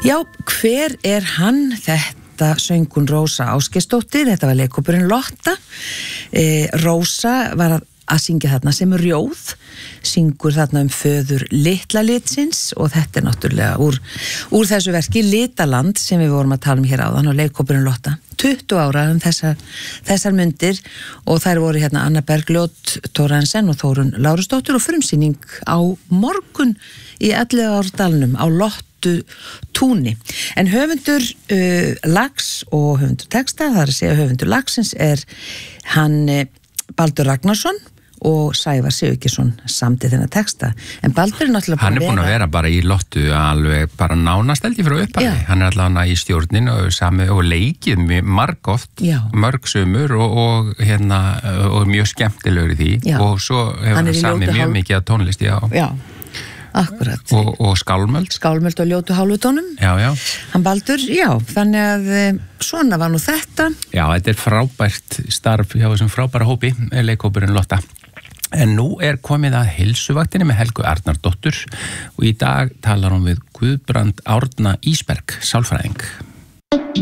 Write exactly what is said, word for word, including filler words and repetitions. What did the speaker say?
Já, hver er hann? Þetta söng hún Rósa Ásgeirsdóttir, þetta var leikhópurinn Lotta. E, Rósa var að, að syngja þarna sem rjóð, syngur þarna um föður litla litsins og þetta er náttúrulega úr, úr þessu verki Litaland sem við vorum að tala um hér áðan og leikhópurinn Lotta. tuttugu ára um þessar, þessar myndir og þær voru hérna Anna Bergljót Thorstensen og Þórunn Lárusdóttir og frumsýning á morgun í Elliðaárdalnum á Lottu túni. En höfundur uh, lags og höfundur texta, það er að segja höfundur lagsins er hann uh, Baldur Ragnarsson og Sævar Sigurgeirsson samdi þennan texta. En Baldur er náttúrulega hann er búin að vera bara í Lottu alveg bara nánast held ég frá upphafi. Hann er allavega í stjórnin og, sami, og leikið margoft, mörg sumur og, og, hérna, og mjög skemmtilegur í því. Já. Og svo hefur hann samið mjög hál... mikið af tónlist. Já, já. Akkurat. Og, og skálmöld. Skálmöld og ljótu hálfutónum. Já, já. Hann Baldur, já, þannig að svona var nú þetta. Já, þetta er frábært starf hjá þessum frábæra hópi, leikhópurinn Lotta. En nú er komið að heilsuvaktinni með Helgu Arnardóttur og í dag talar hún við Guðbrand Árna Ísberg, sálfræðing.